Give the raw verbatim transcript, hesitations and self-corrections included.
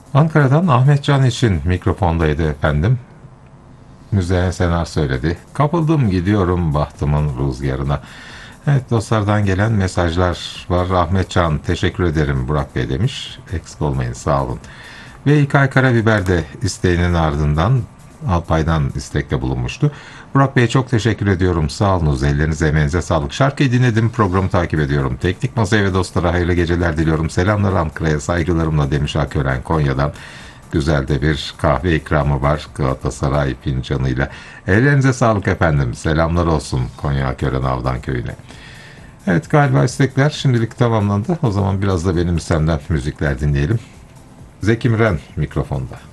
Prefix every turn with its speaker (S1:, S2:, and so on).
S1: Ankara'dan Ahmet Can için mikrofondaydı efendim. Müzeyyen Senar söyledi. Kapıldım gidiyorum bahtımın rüzgarına. Evet, dostlardan gelen mesajlar var. Ahmet Can teşekkür ederim Burak Bey demiş. Eksik olmayın, sağ olun. Ve İlkay Karabiber de isteğinin ardından Alpay'dan istekte bulunmuştu. Burak Bey'e çok teşekkür ediyorum. Sağ olunuz. Ellerinize emeğinize sağlık. Şarkıyı dinledim. Programı takip ediyorum. Teknik Masaya ve dostlara hayırlı geceler diliyorum. Selamlar Ankara'ya saygılarımla demiş Akören Konya'dan. Güzel de bir kahve ikramı var Galatasaray fincanıyla. Ellerinize sağlık efendim. Selamlar olsun Konya Akören Avdan Köyü'ne. Evet, galiba istekler şimdilik tamamlandı. O zaman biraz da benim senden müzikler dinleyelim. Zeki Müren mikrofonda.